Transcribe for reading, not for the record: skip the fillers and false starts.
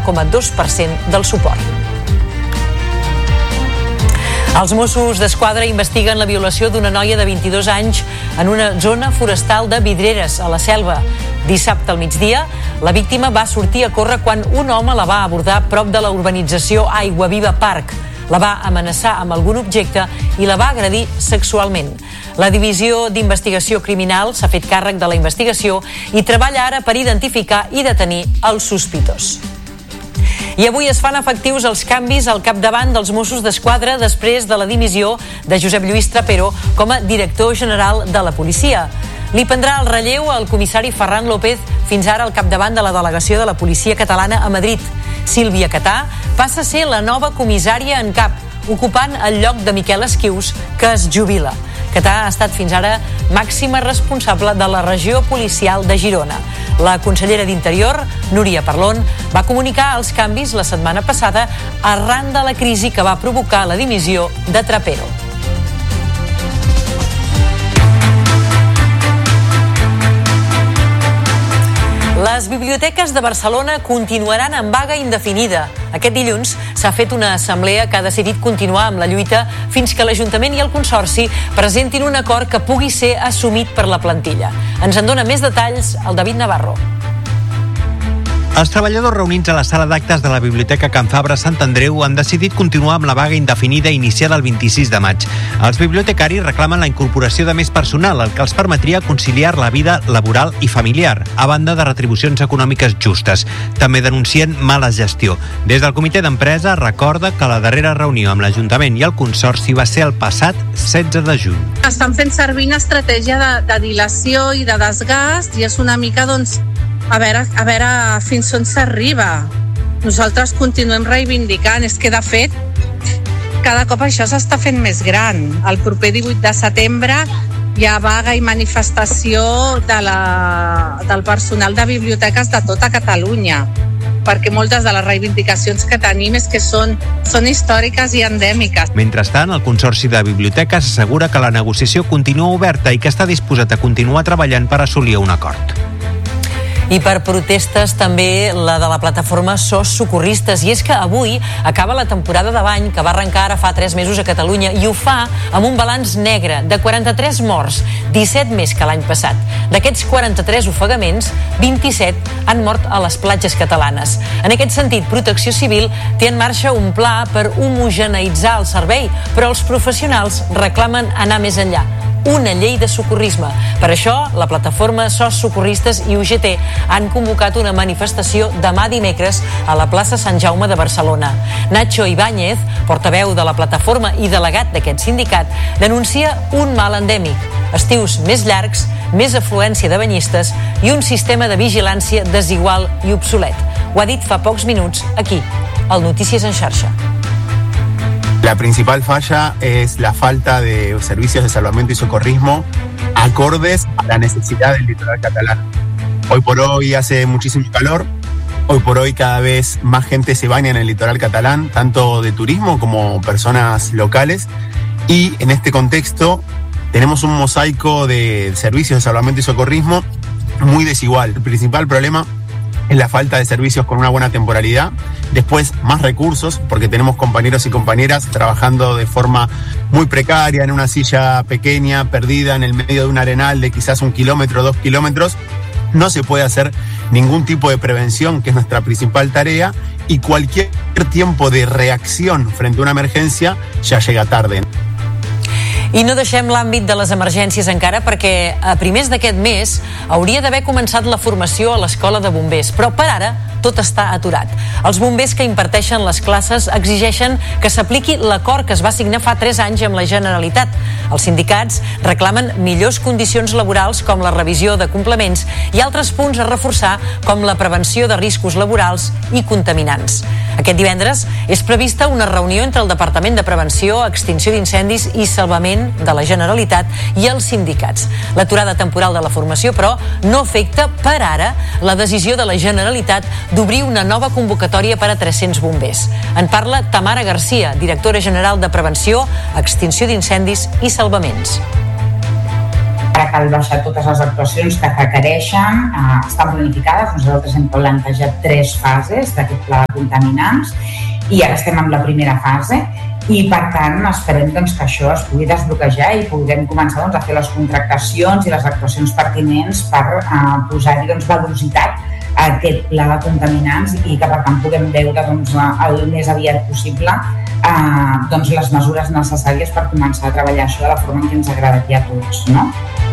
0,2% del suport. Els Mossos d'Esquadra investiguen la violació d'una noia de 22 anys en una zona forestal de Vidreres, a la Selva. Dissabte al migdia, la víctima va sortir a córrer quan un home la va abordar prop de la urbanització Aigua Viva Park. La va amenaçar amb algun objecte i la va agredir sexualment. La Divisió d'Investigació Criminal s'ha fet càrrec de la investigació i treballa ara per identificar i detenir el sospitós. I avui es fan efectius els canvis al capdavant dels Mossos d'Esquadra després de la dimissió de Josep Lluís Trapero com a director general de la policia. Li prendrà el relleu al comissari Ferran López, fins ara al capdavant de la delegació de la policia catalana a Madrid. Sílvia Catà passa a ser la nova comissària en cap, ocupant el lloc de Miquel Esquius, que es jubila. Catà ha estat fins ara màxima responsable de la regió policial de Girona. La consellera d'Interior, Núria Parlon, va comunicar els canvis la setmana passada arran de la crisi que va provocar la dimissió de Trapero. Les biblioteques de Barcelona continuaran en vaga indefinida. Aquest dilluns s'ha fet una assemblea que ha decidit continuar amb la lluita fins que l'Ajuntament i el Consorci presentin un acord que pugui ser assumit per la plantilla. Ens en dona més detalls el David Navarro. Els treballadors reunits a la sala d'actes de la Biblioteca Can Fabra Sant Andreu han decidit continuar amb la vaga indefinida iniciada el 26 de maig. Els bibliotecaris reclamen la incorporació de més personal, el que els permetria conciliar la vida laboral i familiar, a banda de retribucions econòmiques justes. També denuncien mala gestió. Des del comitè d'empresa recorda que la darrera reunió amb l'Ajuntament i el Consorci va ser el passat 16 de juny. Estan fent servir una estratègia de dilació i de desgast i és una mica, a veure fins on s'arriba. Nosaltres continuem reivindicant. És que, de fet, cada cop això s'està fent més gran. El proper 18 de setembre hi ha vaga i manifestació del personal de biblioteques de tota Catalunya, perquè moltes de les reivindicacions que tenim és que són històriques i endèmiques. Mentrestant, el Consorci de Biblioteques assegura que la negociació continua oberta i que està disposat a continuar treballant per assolir un acord. I per protestes també la de la plataforma SOS Socorristes. I és que avui acaba la temporada de bany que va arrencar ara fa 3 mesos a Catalunya i ho fa amb un balanç negre de 43 morts, 17 més que l'any passat. D'aquests 43 ofegaments, 27 han mort a les platges catalanes. En aquest sentit, Protecció Civil té en marxa un pla per homogeneïtzar el servei, però els professionals reclamen anar més enllà. Una llei de socorrisme. Per això, la plataforma SOS Socorristes i UGT han convocat una manifestació demà dimecres a la plaça Sant Jaume de Barcelona. Nacho Ibáñez, portaveu de la plataforma i delegat d'aquest sindicat, denuncia un mal endèmic: estius més llargs, més afluència de banyistes i un sistema de vigilància desigual i obsolet. Ho ha dit fa pocs minuts aquí, al Notícies en Xarxa. La principal falla es la falta de servicios de salvamento y socorrismo acordes a la necesidad del litoral catalán. Hoy por hoy hace muchísimo calor, hoy por hoy cada vez más gente se baña en el litoral catalán, tanto de turismo como personas locales, y en este contexto tenemos un mosaico de servicios de salvamento y socorrismo muy desigual. El principal problema es la falta de servicios con una buena temporalidad, después más recursos, porque tenemos compañeros y compañeras trabajando de forma muy precaria, en una silla pequeña, perdida en el medio de un arenal de quizás 1 kilómetro, 2 kilómetros. No se puede hacer ningún tipo de prevención, que es nuestra principal tarea, y cualquier tiempo de reacción frente a una emergencia ya llega tarde. I no deixem l'àmbit de les emergències encara, perquè a primers d'aquest mes hauria d'haver començat la formació a l'Escola de Bombers, però per ara tot està aturat. Els bombers que imparteixen les classes exigeixen que s'apliqui l'acord que es va signar fa 3 anys amb la Generalitat. Els sindicats reclamen millors condicions laborals, com la revisió de complements, i altres punts a reforçar, com la prevenció de riscos laborals i contaminants. Aquest divendres és prevista una reunió entre el Departament de Prevenció, Extinció d'Incendis i Salvament de la Generalitat i els sindicats. L'aturada temporal de la formació, però, no afecta per ara la decisió de la Generalitat d'obrir una nova convocatòria per a 300 bombers. En parla Tamara Garcia, directora general de Prevenció, Extinció d'Incendis i Salvaments. Ara cal baixar totes les actuacions que requereixen, estan planificades. Nosaltres hem plantejat 3 fases d'aquest pla de contaminants i ara estem en la primera fase i per tant esperem que això es pugui desbloquejar i puguem començar a fer les contractacions i les actuacions pertinents per posar-hi velocitat a aquest pla de contaminants i que per tant puguem veure el més aviat possible les mesures necessàries per començar a treballar això de la forma que ens agradaria a tots, no?